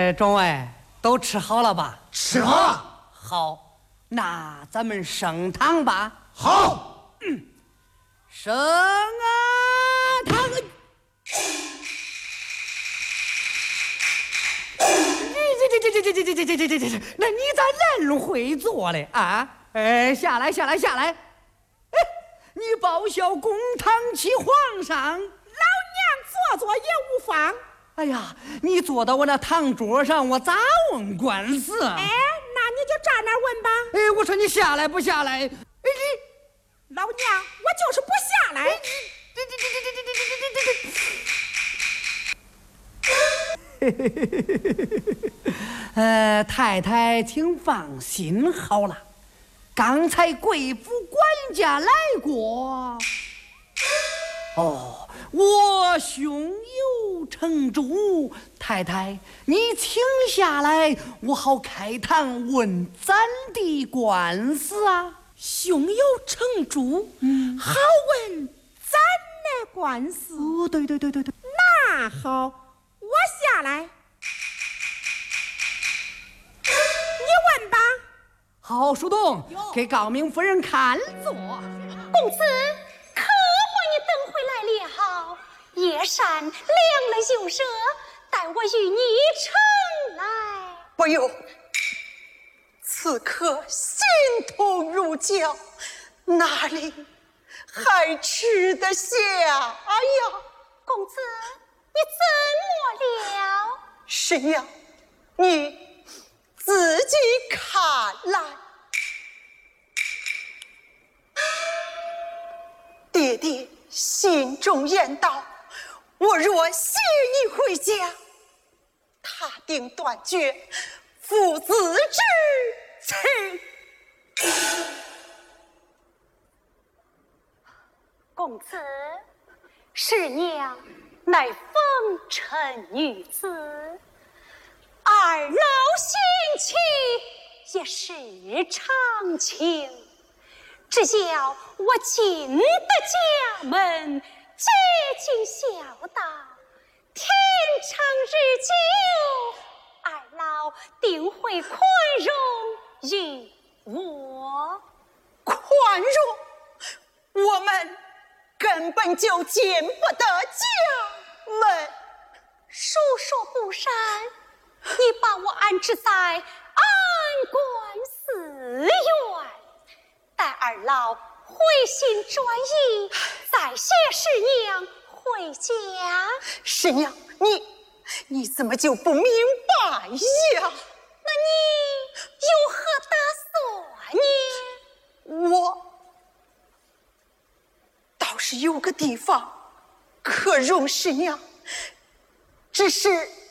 众位都吃好了吧？ 吃好了。 好，那咱们升堂吧。 好， 升啊堂！这，那你咋人会坐嘞啊？下来！哎，你报效公堂启皇上，老娘坐也无妨。 哎呀，你坐到我那堂桌上，我咋问官司？ 哎，那你就站那儿问吧。 哎，我说你下来不下来？哎， 老娘，我就是不下来。 太太，请放心好了。刚才贵府管家来过。哦，我胸有成竹，太太，你请下来，我好开堂问咱的官司啊。 胸有成竹，好问咱的官司。 哦，对。 那好，我下来，你问吧。 好，树洞，给高明夫人看座。 公子，可望你等回来了，夜膳凉了就热，待我与你呈来。 不用，此刻心痛如绞，哪里还吃得下呀？ 公子，你怎么了？ 师娘，你自己看来。爹爹心中言道，我若携你回家，他定断绝父子之情。 公子，师娘乃风尘女子，二老心情也是常情，只叫我进得家门，接尽孝道，天长日久，二老定会宽容于我。 宽容？我们根本就进不得家门。 叔说不善，你把我安置在安官寺院，待二老回心转意，再携师娘回家。 师娘，你怎么就不明白呀？ 那你有何打算呢？ 我倒是有个地方可容师娘，只是